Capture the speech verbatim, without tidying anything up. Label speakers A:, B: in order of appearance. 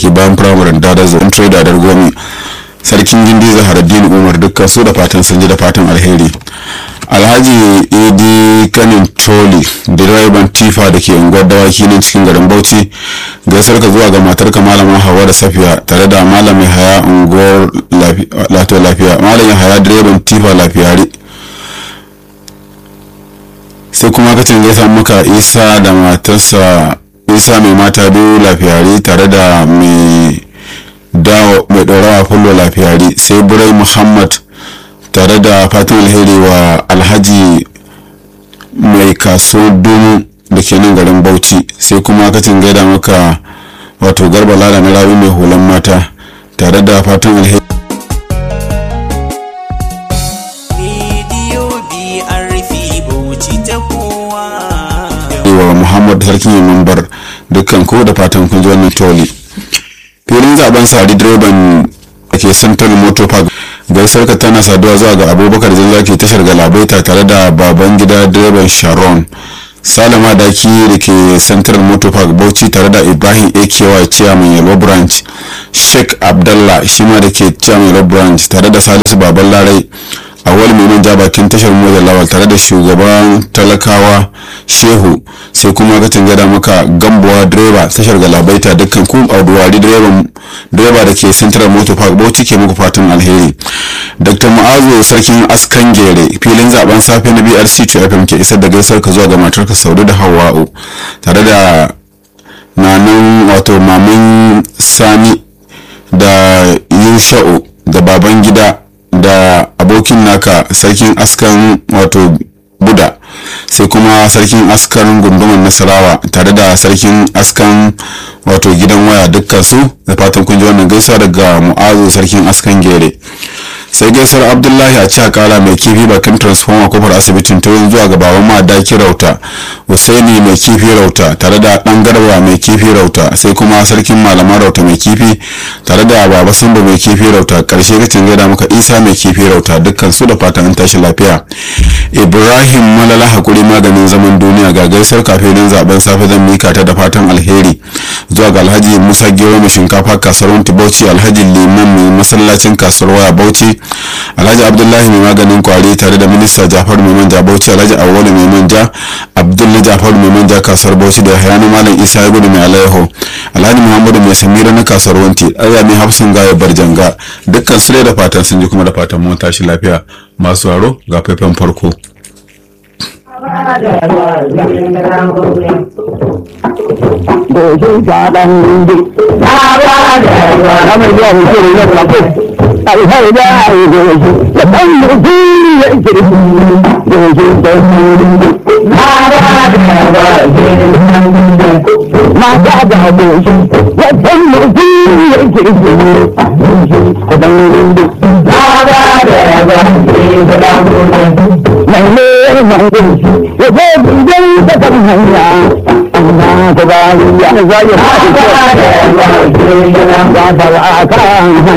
A: ke bayan firamaren dada zon trader dar gomi sarkin gindi zaharaddin umar dukkan su da fatan sun ji da fatan alheri. Alhaji Idi Kanin Toli direban tifa da ke unguwar dawaki nan cikin garin Bauchi, gaisar ka zuwa ga matarka malama Hauwa da Safiya tare da malamin haya unguwar lafiya, malamin haya direban tifa lafiyari. Sai kuma ka can gaisa maka Isa da matarsa Isa mai mata biyu lafiyari tare da mai dawo mai ɗorawa fullo lafiyari. Sai Burai Muhammad tare da fatan alheri wa Alhaji mai kaso dumu da ke nan garin Bauchi. Sai kuma ka can gaida maka wato Garba Lada na rawi mai hulan mata tare da fatan alheri wa Muhammad sarkin Yambar dukkan ko da fatan kun ji wannan toli. Filin zaben sari direban da ke Central Motor Park gaisar ka tana saduwa zuwa ga Abubakar Zallaki tashar Galabaita tare da baban gida direban Sharon Salama Daki da ke Central Motor Park Bauchi tare da Ibrahim A K Y Chairman Yellow Branch, Sheikh Abdallah shima da ke Chairman Yellow Branch tare da Salisu Baban Larai awal mai manja bakin tashar moja lawal tare da shugaban talakawa Shehu. Sai kuma ka gada maka Gambuwa direba tashar Galabaita dukkan ku auduwari direban direba da ke Central Motor Park Bauchi ke muku fatan alheri. Dr. Mu'azu sarkin askan gere filin zaben safe na B R C to F M ke isar da gaisar ka zuwa ga matarka Saude da Hawwa'u tare da nanan wato maman Sani da Yusha'u da baban gida da abokin naka sarkin askan wato Buda. Sai kuma sarkin askan gundumar Nasarawa tare da sarkin askan wato gidan waya dukkan su da fatan kun ji wannan gaisuwa daga Mu'azu sarkin askan gere. Sai gaisar Abdullahi a cikin kala mai kifi bakin transformer kofar asibitin ta yin zuwa ga baban ma daki rauta, Husaini mai kifi rauta tare da dan garba mai kifi rauta. Sai kuma sarkin malaman rauta mai kifi tare da baba Sambo mai kifi rauta. Karshe ka gaida maka Isa mai kifi rauta dukkan su da fatan an tashi lafiya. Ibrahim Malala hakuri maganin zaman duniya ga gaisar kafin zaben safe zan mika ta da fatan alheri zuwa ga Alhaji Musa Gero mai shinkafa kasuwar Bauchi, Alhaji Liman mai masallacin kasuwar waya Bauchi, Alhaji Abdullahi mai maganin kwari tare da minista Jafar mai manja Bauchi, Alhaji Awolu mai manja, Abdullahi Jafar mai manja kasuwar Bauchi da Hayanu Malam Isa ya gudu mai alaiho, Alhaji Muhammadu mai samira na kasuwar Wanti, Azami Hafsun Gaya Barjanga dukkan su da fatan sun ji kuma da fatan mun tashi lafiya. Masu haro ga faifan farko.
B: Goshin kaɗan di, kamar yau kiri ya zafi, alhai da ya yi goshi, da ɗan mutu ya kiri, goshin kaɗan di, mata da goshi, da ɗan mutu ya kiri, goshin kaɗan di, mai ne mai goshi, ya zo bindin ta kan hanya. Ba ta ba ya zai